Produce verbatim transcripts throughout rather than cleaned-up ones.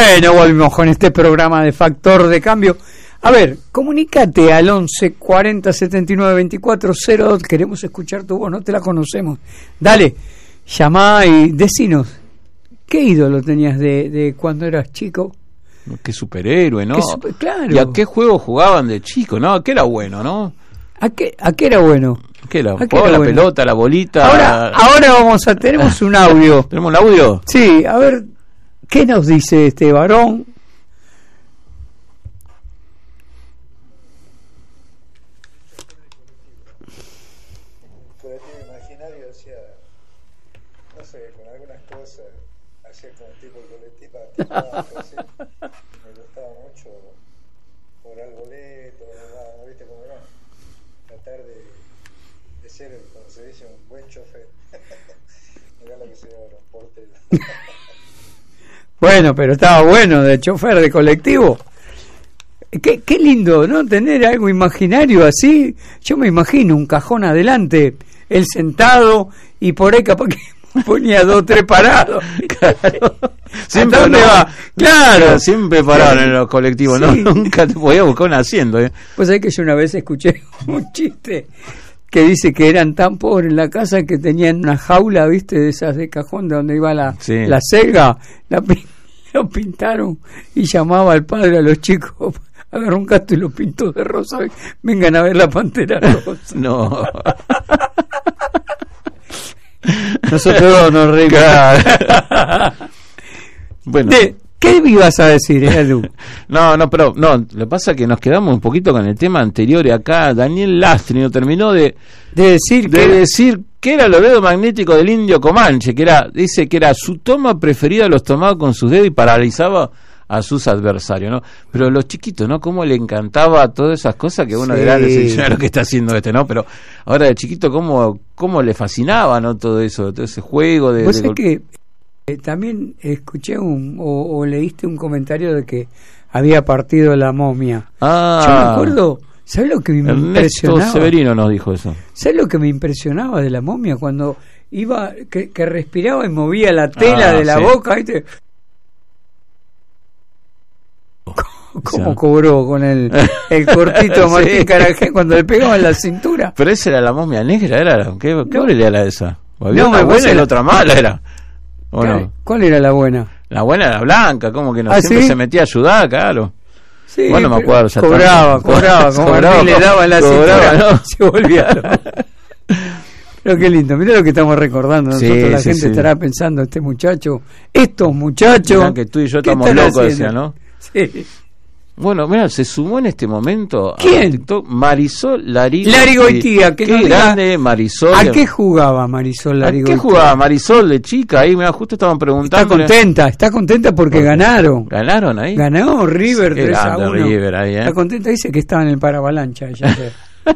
Bueno, volvimos con este programa de Factor de Cambio. A ver, comunícate al once cuarenta setenta y nueve veinticuatro cero dos. Queremos escuchar tu voz, no te la conocemos. Dale, llamá y decinos, ¿qué ídolo tenías de, de cuando eras chico? Qué superhéroe, ¿no? ¿Qué super, claro. ¿Y a qué juego jugaban de chico, no? ¿Qué era bueno, no? ¿A qué, a qué era bueno? ¿Qué era? ¿A qué ¿Jugaba era la bueno? pelota, la bolita? Ahora, ahora vamos a, tenemos un audio. ¿Tenemos un audio? Sí, a ver, ¿qué nos dice este varón? Imaginario, hacía, no sé, con algunas cosas, hacía como tipo colectiva, me gustaba mucho cobrar boletos, ¿no? ¿Viste cómo era? Tratar de, de ser, como se dice, un buen chofer. Mirá lo que se llama los porteros. Bueno, pero estaba bueno de chofer de colectivo. Qué, qué lindo, ¿no? Tener algo imaginario así. Yo me imagino un cajón adelante, él sentado y por ahí capaz que ponía dos, tres parados. Claro. Siempre dónde no, va? Claro. Siempre pararon en los colectivos, Sí. ¿no? Nunca te podías buscar un asiento, ¿eh? Pues sabés que yo una vez escuché un chiste que dice que eran tan pobres en la casa que tenían una jaula, ¿viste? De esas de cajón de donde iba la, Sí. la selga, la, pin- lo pintaron y llamaba al padre a los chicos, agarró un gato y lo pintó de rosa, vengan a ver la pantera rosa. No. Nosotros nos reímos. Claro. Bueno. De, ¿qué me ibas a decir, eh, Edu? No, no, pero no, lo que pasa es que nos quedamos un poquito con el tema anterior y acá Daniel Lastri terminó de, De decir de que decir que era el dedo magnético del indio Comanche, que era, dice que era su toma preferida, los tomaba con sus dedos y paralizaba a sus adversarios, ¿no? Pero los chiquitos, ¿no? Cómo le encantaba todas esas cosas que uno Sí. de grande dice, lo que está haciendo este, ¿no? Pero ahora de chiquito, cómo, cómo le fascinaba, ¿no? Todo eso, todo ese juego de... vos de sabés gol- que eh, también escuché un, o, o leíste un comentario de que había partido la momia. Ah, Yo me acuerdo, ¿sabes lo que me Ernesto impresionaba? Severino nos dijo eso. ¿Sabes lo que me impresionaba de la momia? Cuando iba, que, que respiraba y movía la tela Ah, de la sí. boca, ¿viste? ¿Cómo Sí. cobró con el, el cortito Sí. Martín Carajé cuando le pegaba en la cintura? Pero esa era la momia negra, era ¿qué, qué No. hora era esa? ¿O había No, una me buena parece y la la- otra mala era? ¿O ¿Cuál, no? cuál era la buena? La buena era blanca, como que no ¿Ah, siempre sí? se metía a ayudar, claro. Sí, Bueno, me pero acuerdo, ya cobraba, está. cobraba, como Cobraba, Martín le daba en la cobraba, cintura, ¿no? se volvía loco. Pero qué lindo, mira lo que estamos recordando. Sí, Nosotros, la sí, gente sí. estará pensando, este muchacho, estos muchachos. Mirá que tú y yo ¿qué estamos están locos, haciendo? decía, ¿no? Sí. Bueno, mira, se sumó en este momento a ¿Quién? TikTok Marisol Larigo. Larigoitía, que qué nos diga grande Marisol. ¿A qué jugaba Marisol ¿A Larigoitía? qué jugaba Marisol de chica? Ahí, mira, justo estaban Está preguntando. contenta, está contenta porque ganaron. ¿Ganaron ahí? Ganó River Qué tres a grande uno. River ahí, ¿eh? Está contenta, dice que estaba en el paravalancha ella ayer.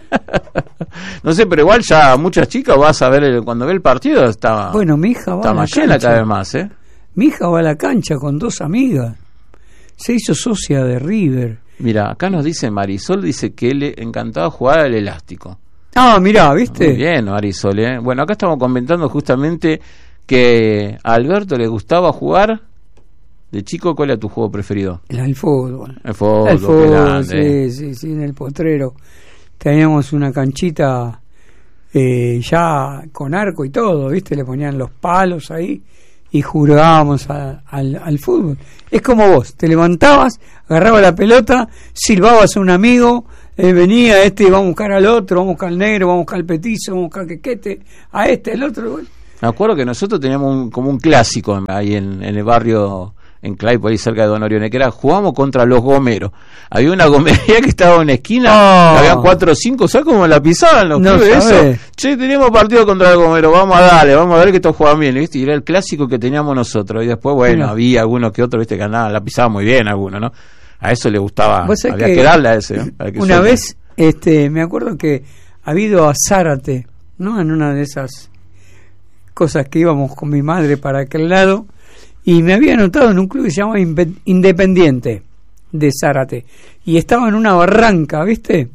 No sé, pero igual ya muchas chicas vas a ver el- cuando ve el partido está, Bueno, mi hija va está a la más llena cancha. cada vez más, ¿eh? Mi hija va a la cancha con dos amigas. Se hizo socia de River. Mira, acá nos dice Marisol, dice que le encantaba jugar al elástico. Ah, mirá, ¿viste? Muy bien, Marisol, ¿eh? Bueno, acá estamos comentando justamente que a Alberto le gustaba jugar. De chico, ¿cuál era tu juego preferido? El, el fútbol. El fútbol, El qué fútbol, grande. sí, sí, sí, en el potrero. Teníamos una canchita eh, ya con arco y todo, ¿viste? Le ponían los palos ahí y jugábamos a- al, al fútbol. Es como vos, te levantabas, agarrabas la pelota, silbabas a un amigo, eh, venía este, vamos a buscar al otro, vamos a buscar al negro, vamos a buscar al petizo, vamos a buscar al quequete, a este, el otro. Bueno. Me acuerdo que nosotros teníamos un, como un clásico ahí en, en el barrio, en Claypole, ahí cerca de Don Orione, que era jugábamos contra los gomeros. Había una gomería que estaba en una esquina, Oh. había cuatro o cinco, ¿sabes cómo la pisaban los No pibes sabés. eso? Che, teníamos partido contra el gomero, vamos a darle, vamos a ver que estos juegan bien, ¿viste? Y era el clásico que teníamos nosotros. Y después, bueno, Mira. había algunos que otros, ¿viste? Que andaban, la pisaban muy bien algunos, ¿no? A eso le gustaba, Vos sabés había que que, darle a ese, ¿no? Para que una suelte. vez, este, me acuerdo que ha ido a Zárate, ¿no? En una de esas cosas que íbamos con mi madre para aquel lado, y me había anotado en un club que se llama Inpe- Independiente de Zárate, y estaba en una barranca, ¿viste?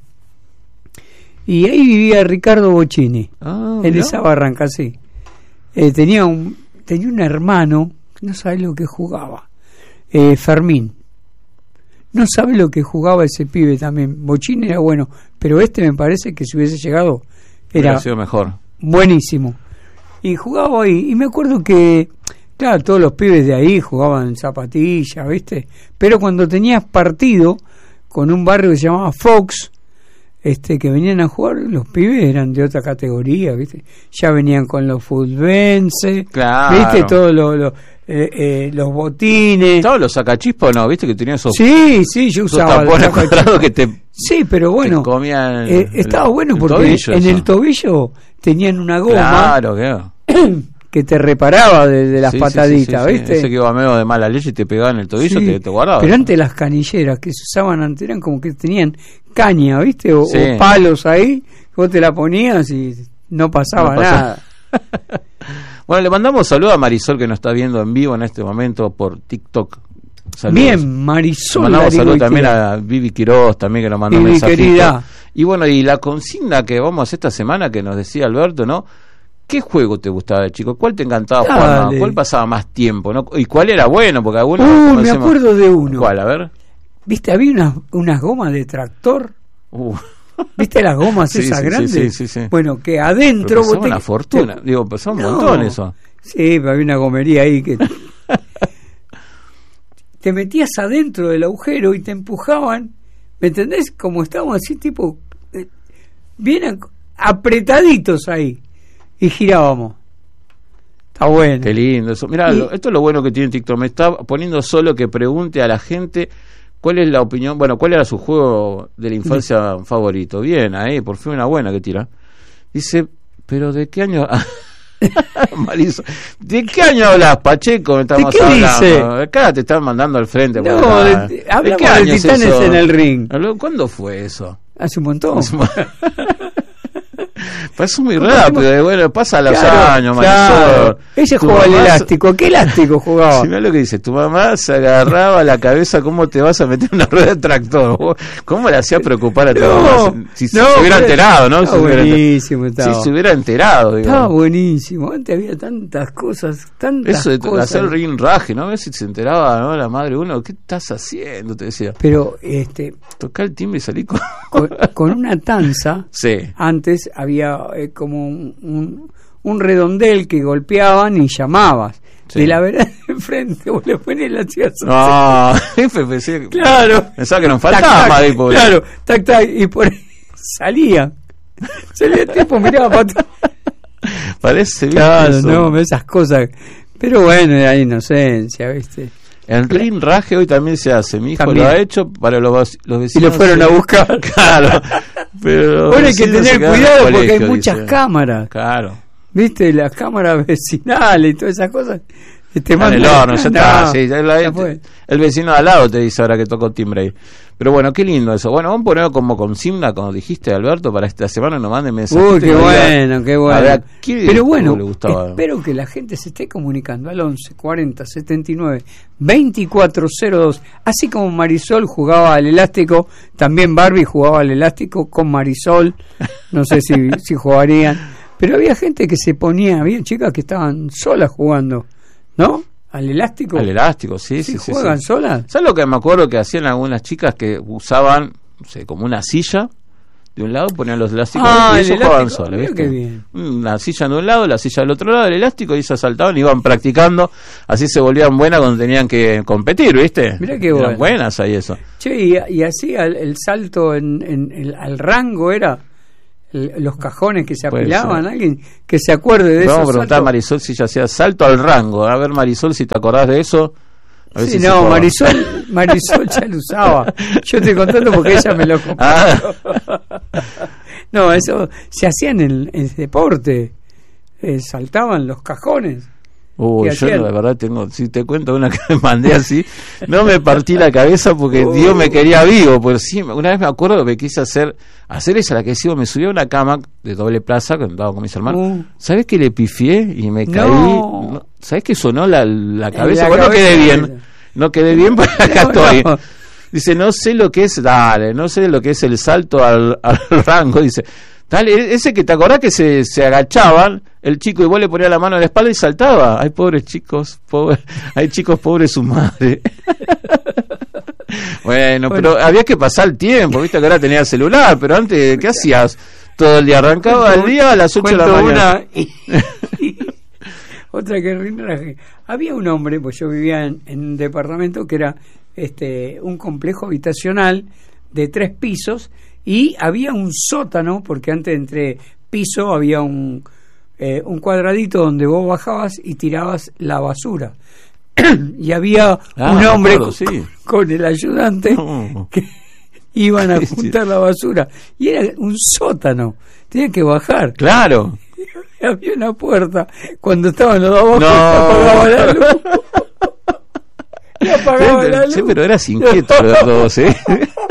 Y ahí vivía Ricardo Bocchini, Ah, en mirá. esa barranca, sí. Eh, tenía un tenía un hermano, no sabés lo que jugaba. eh, Fermín. No sabe lo que jugaba ese pibe también. Bochín era bueno, pero este me parece que si hubiese llegado era Hubiera sido mejor. buenísimo. Y jugaba ahí. Y me acuerdo que, claro, todos los pibes de ahí jugaban zapatillas, ¿viste? Pero cuando tenías partido con un barrio que se llamaba Fox, este que venían a jugar, los pibes eran de otra categoría, ¿viste? Ya venían con los fulbenses, Claro. ¿viste? Todos los, los, eh, eh, los botines. Todos los sacachispas, ¿no? ¿Viste que tenían esos, Sí, sí, yo esos usaba el tapones sacachispa. cuadrados que te, Sí, pero bueno, te comían el- eh, estaba el- bueno el porque tobillo, en eso. el tobillo tenían una goma Claro, claro. que te reparaba de, de las Sí, sí, pataditas, sí, sí, sí. ¿viste? Ese que iba medio de mala leche y te pegaba en el tobillo, Sí, te, te guardaba. pero antes las canilleras que se usaban antes eran como que tenían caña, ¿viste? O, Sí. o palos ahí, vos te la ponías y no pasaba No pasaba. nada. Bueno, le mandamos saludos a Marisol que nos está viendo en vivo en este momento por TikTok. Saludos. Bien, Marisol. Le mandamos saludos Larigoitia. también a Vivi Quiroz, también que nos mandó un Vivi, mensajito. querida. Y bueno, y la consigna que vamos a hacer esta semana que nos decía Alberto, ¿no? ¿Qué juego te gustaba de chico? ¿Cuál te encantaba Dale. jugar más? ¿Cuál pasaba más tiempo? ¿No? ¿Y cuál era bueno? Porque algunos Uh, me conocemos- acuerdo de uno. ¿Cuál? A ver. ¿Viste? Había unas, unas gomas de tractor. Uh. ¿Viste las gomas Sí, esas sí, sí, grandes? sí, sí, sí. Bueno, que adentro... Pero vos pesaba te- una fortuna. te- Digo, pesaba un No. montón eso. Sí, pero había una gomería ahí que... te metías adentro del agujero y te empujaban, ¿me entendés? Como estábamos así, tipo, eh, bien ac- apretaditos ahí, y girábamos. Está bueno. Qué lindo eso. Mirá, Y- lo- esto es lo bueno que tiene TikTok. Me está poniendo solo que pregunte a la gente cuál es la opinión, bueno, cuál era su juego de la infancia favorito. Bien, ahí, por fin una buena que tira. Dice, pero ¿de qué año? Marisol, ¿de qué año hablas, Pacheco? Me estamos qué hablando. dice? Acá te están mandando al frente. por No, acá. de- hablamos qué de año es Titanes eso? en el ring. ¿Cuándo fue eso? Hace un montón. Pasó muy rápido, bueno, pasa los Claro, años, claro. Marisol. Ella Tu jugaba al mamá se- elástico. ¿Qué elástico jugaba? Si no es lo que dice, tu mamá se agarraba la cabeza, ¿cómo te vas a meter en una rueda de tractor? ¿Vos? ¿Cómo le hacía preocupar a tu No, mamá? Si, si no, se hubiera pero- enterado, ¿no? Estaba Si hubiera enter- buenísimo, estaba. si se hubiera enterado, digo. Estaba buenísimo. Antes había tantas cosas, tantas Eso de cosas. hacer ring raje, ¿no? A ver si se enteraba, ¿no? La madre de uno, ¿qué estás haciendo? Te decía, Pero este, toca el timbre y salí con... con, con una tanza, Sí. antes había eh, como un, un, un redondel que golpeaban y llamabas. Sí. De la vereda de enfrente, vos le ponías la hacías así. No, jefe, pensé, Claro. pensaba que nos Tac, faltaba tac, más ahí, pobre. Claro, tac, tac, y por ahí salía. Salía el tipo, miraba para atrás. Parece bien Claro, eso. no, esas cosas. Pero bueno, era inocencia, ¿viste? El ring raje hoy también se hace. Mi hijo También. lo ha hecho para los, vac- los Y vecinos. lo fueron se- a buscar. Claro. Pero los Ahora hay que vecinos se tener quedaron en cuidado el porque hay colegio, muchas dice. cámaras. Claro. ¿Viste? Las cámaras vecinales y todas esas cosas. Te Está en mandan- el horno, ya está. No, sí, ya la- ya fue. el vecino de al lado te dice ahora que tocó timbre ahí. Pero bueno, qué lindo eso. Bueno, vamos a ponerlo como consigna, como dijiste, Alberto, para esta semana nos manden mensajes. Uy, qué bueno, qué bueno. A ver, ¿qué Pero bueno, le gustaba? espero que la gente se esté comunicando al once cuarenta setenta y nueve veinticuatro cero dos. Así como Marisol jugaba al elástico, también Barbie jugaba al elástico con Marisol. No sé si, si jugarían. Pero había gente que se ponía, había chicas que estaban solas jugando, ¿no? Al elástico. Al elástico, sí, ¿Sí sí, sí. juegan sí. solas? ¿Sabes lo que me acuerdo que hacían algunas chicas que usaban, no sé, como una silla de un lado, ponían los elásticos Ah, y el ellos jugaban elástico, solas, mira ¿viste? qué bien. Una silla de un lado, la silla del otro lado, el elástico, y ellas saltaban y iban practicando, así se volvían buenas cuando tenían que competir, ¿viste? Mirá qué Eran bueno. buenas ahí eso. Che, y, y así el, el salto en, en- el- al rango era el- los cajones que se Puede apilaban. ser. Alguien que se acuerde de Vamos eso. a preguntar a Marisol si ya hacía salto al rango. A ver, Marisol, si te acordás de eso. A ver Sí, si se no, jugaba. Marisol, Marisol ya lo usaba. Yo estoy contando porque ella me lo compró. Ah. No, eso se hacía en el, en el deporte. Eh, saltaban los cajones. Uy, Y yo hacían- la verdad tengo, si te cuento una que me mandé así, no me partí la cabeza porque Uh. Dios me quería vivo, por sí, una vez me acuerdo que me quise hacer, hacer esa la que decía, me subí a una cama de doble plaza, que andaba con mis hermanos, Uh. ¿sabes que le pifié y me No. caí? No, ¿sabes que sonó la, la cabeza? la Bueno, no cabeza quedé de bien, ella. no quedé bien, pero acá No, estoy. no. Dice, no sé lo que es, dale, no sé lo que es el salto al, al rango, dice, Dale, ese que te acordás que se, se agachaban, el chico y vos le ponías la mano en la espalda y saltaba. Ay, pobres chicos, pobre, hay chicos pobres su madre. bueno, bueno, pero había que pasar el tiempo, viste que ahora tenía celular, pero antes, ¿qué hacías? Todo el día, arrancaba el día a las ocho de la mañana. Una y, y, otra que rinraje. Había un hombre, pues yo vivía en, en un departamento que era este un complejo habitacional de tres pisos, y había un sótano, porque antes entre piso había un, eh, un cuadradito donde vos bajabas y tirabas la basura. y había ah, un hombre acuerdo, con, sí. con el ayudante no. que iban a juntar la basura. Y era un sótano, tenían que bajar. Claro. Y había una puerta. Cuando estaban los dos abajo, no. se apagaba la luz. y apagaba sí, la luz. Sí, pero eras inquieto los dos, ¿eh?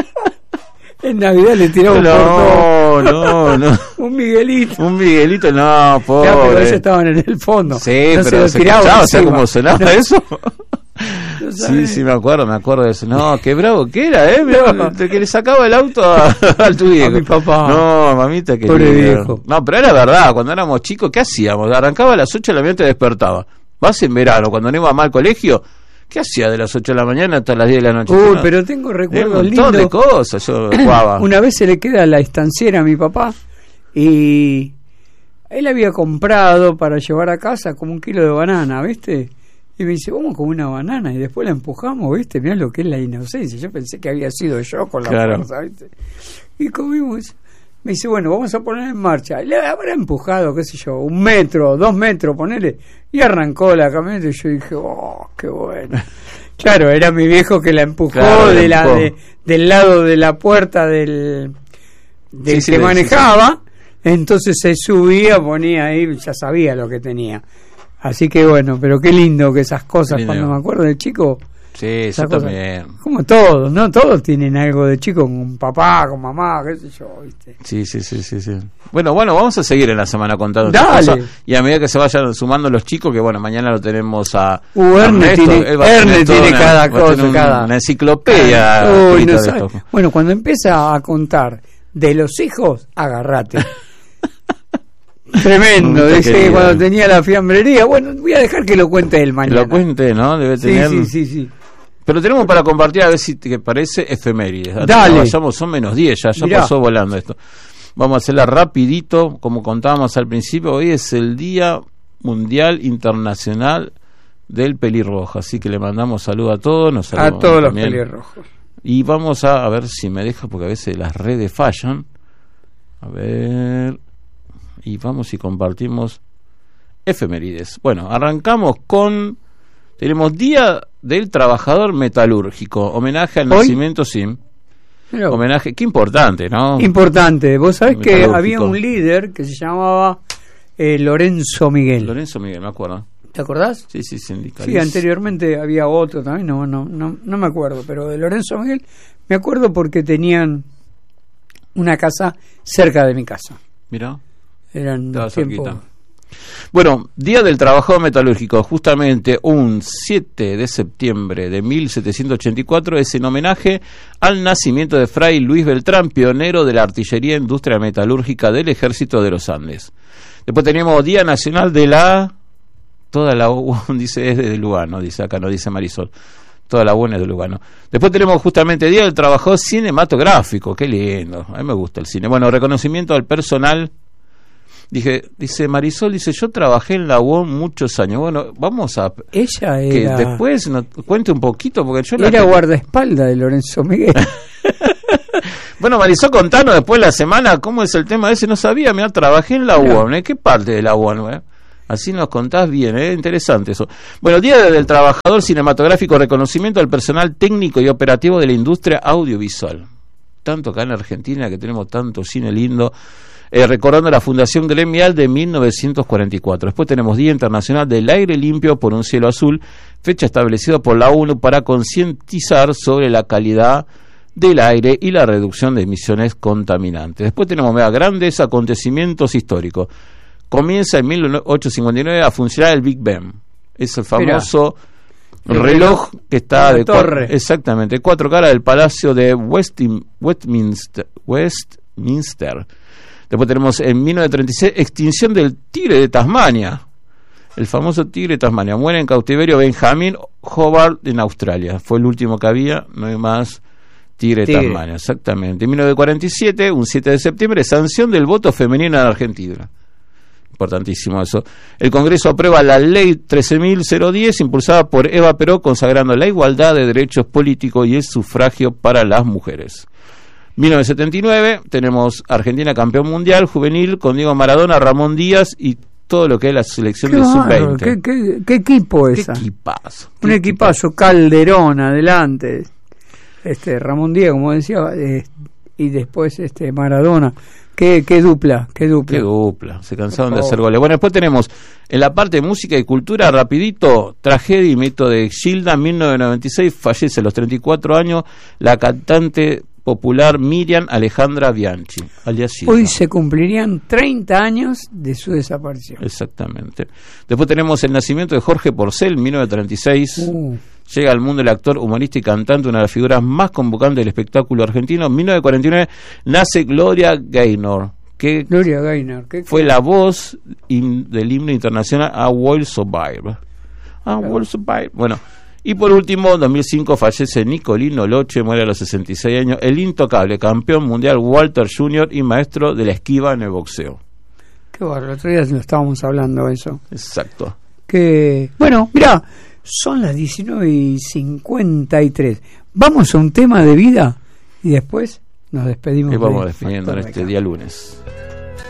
En Navidad le tiraba un no, portón. No, no, un Miguelito. Un Miguelito, no, pobre. Ya, pero ellos estaban en el fondo. Sí, no pero se, se escuchaba, o sea, ¿cómo sonaba no. eso? ¿No sí, sí, me acuerdo, me acuerdo de eso. No, qué bravo que era, ¿eh? No. Que le sacaba el auto a, a tu viejo. A mi papá. No, mamita, que pobre viejo. No, pero era verdad, cuando éramos chicos, ¿qué hacíamos? Arrancaba a las ocho de la mañana y te despertaba. Vas en verano, cuando no iba mal al colegio, ¿qué hacía de las ocho de la mañana hasta las diez de la noche? Uy, no, pero tengo recuerdos lindos. Un montón de cosas, yo jugaba. Una vez se le queda la estanciera a mi papá y él había comprado para llevar a casa como un kilo de banana, ¿viste? Y me dice, vamos con una banana, y después la empujamos, ¿viste? Mirá lo que es la inocencia. Yo pensé que había sido yo con la claro. fuerza, ¿viste? Y comimos. Me dice, bueno, vamos a poner en marcha. Le habrá empujado, qué sé yo, un metro, dos metros, ponele. Y arrancó la camioneta y yo dije, oh, qué bueno. Claro, era mi viejo que la empujó, claro, de la, de, del lado de la puerta del, del sí, que sí, manejaba. Sí, sí. Entonces se subía, ponía ahí, ya sabía lo que tenía. Así que bueno, pero qué lindo que esas cosas, cuando me acuerdo de chico. Sí, eso cosas, también. Como todos, ¿no? Todos tienen algo de chico, con papá, con mamá, qué sé yo, ¿viste? Sí, sí, sí, sí, sí. Bueno, bueno, vamos a seguir en la semana contando Dale. Cosas, y a medida que se vayan sumando los chicos, que bueno, mañana lo tenemos a uh, Erne tiene, Erne tiene una, cada cosa, un, cada una enciclopedia. Uy, no sabe. Bueno, cuando empieza a contar de los hijos, agárrate. Tremendo, dice que cuando tenía la fiambrería, bueno, voy a dejar que lo cuente él mañana. Lo cuente, ¿no? Debe tener. Sí, sí, sí, sí. Pero tenemos para compartir, a ver si te parece, efemérides. Dale. Vayamos, son menos diez, ya, ya pasó volando esto. Vamos a hacerla rapidito, como contábamos al principio. Hoy es el Día Mundial Internacional del Pelirrojo, así que le mandamos saludo a todos. Nos a todos los pelirrojos. Y vamos a, a ver si me deja, porque a veces las redes fallan. A ver... Y vamos y compartimos efemérides. Bueno, arrancamos con... Tenemos Día del Trabajador Metalúrgico. Homenaje al ¿Hoy? Nacimiento, sí. Pero, homenaje, qué importante, ¿no? Importante. Vos sabés que había un líder que se llamaba eh, Lorenzo Miguel. Lorenzo Miguel, me acuerdo. ¿Te acordás? Sí, sí, sindicalista. Sí, anteriormente había otro también, no, no, no, no me acuerdo. Pero de Lorenzo Miguel me acuerdo porque tenían una casa cerca de mi casa. Mirá. Eran tiempos. Bueno, Día del Trabajador Metalúrgico, justamente un siete de septiembre de mil setecientos ochenta y cuatro, es en homenaje al nacimiento de Fray Luis Beltrán, pionero de la artillería e industria metalúrgica del Ejército de los Andes. Después teníamos Día Nacional de la... Toda la U dice es de Lugano, dice acá, no dice Marisol. Toda la buena es de Lugano. Después tenemos justamente Día del Trabajador Cinematográfico, qué lindo, a mí me gusta el cine. Bueno, reconocimiento al personal... Dije, dice Marisol, dice, yo trabajé en la U O M muchos años. Bueno, vamos a... Ella era... Que después nos cuente un poquito, porque yo... Era la guardaespaldas de Lorenzo Miguel. Bueno, Marisol, contanos después de la semana cómo es el tema ese. No sabía, mira, trabajé en la U O M. ¿eh? ¿Qué parte de la U O M? ¿eh? Así nos contás bien, ¿eh? Interesante eso. Bueno, Día del Trabajador Cinematográfico, reconocimiento al personal técnico y operativo de la industria audiovisual. Tanto acá en Argentina, que tenemos tanto cine lindo... Eh, recordando la Fundación Gremial de mil novecientos cuarenta y cuatro. Después tenemos Día Internacional del Aire Limpio por un Cielo Azul, fecha establecida por la ONU para concientizar sobre la calidad del aire y la reducción de emisiones contaminantes. Después tenemos mega grandes acontecimientos históricos. Comienza en mil ochocientos cincuenta y nueve a funcionar el Big Ben. Es el famoso Mirá, reloj que está de torre. Cuatro, exactamente, cuatro caras del Palacio de Westin, Westminster, Westminster. Después tenemos en mil novecientos treinta y seis extinción del tigre de Tasmania. El famoso tigre de Tasmania. Muere en cautiverio Benjamin Hobart en Australia. Fue el último que había, no hay más tigre de Tigre. Tasmania. Exactamente. En mil novecientos cuarenta y siete, un siete de septiembre, sanción del voto femenino en Argentina. Importantísimo eso. El Congreso aprueba la ley trece mil diez, impulsada por Eva Perón, consagrando la igualdad de derechos políticos y el sufragio para las mujeres. mil novecientos setenta y nueve, tenemos Argentina campeón mundial juvenil con Diego Maradona, Ramón Díaz y todo lo que es la selección Qué del bárbaro, sub veinte. ¿Qué, qué, qué equipo Qué esa? equipazo. Un qué equipazo, Calderón adelante, este Ramón Díaz, como decía, eh, y después este Maradona. Qué, qué dupla, qué dupla. Qué dupla, se cansaron Por de favor. hacer goles. Bueno, después tenemos en la parte de música y cultura, rapidito, tragedia y mito de Gilda, mil novecientos noventa y seis, fallece a los treinta y cuatro años la cantante popular Miriam Alejandra Bianchi, alias Gilda. Hoy se cumplirían treinta años de su desaparición. Exactamente. Después tenemos el nacimiento de Jorge Porcel, mil novecientos treinta y seis. Uh, Llega al mundo el actor, humorista y cantante, una de las figuras más convocantes del espectáculo argentino. En mil novecientos cuarenta y nueve nace Gloria Gaynor, que Gloria Gaynor, ¿qué, fue la voz in- del himno internacional A World Survive. A World Survive. Bueno, y por último, en dos mil cinco fallece Nicolino Loche, muere a los sesenta y seis años, el intocable campeón mundial Walter junior y maestro de la esquiva en el boxeo. qué bárbaro, el otro día lo estábamos hablando eso. Exacto. Que, bueno, mira, son las diecinueve y cincuenta y tres. Vamos a un tema de vida y después nos despedimos. Y vamos de definiendo en Factor este Mecánico. día lunes.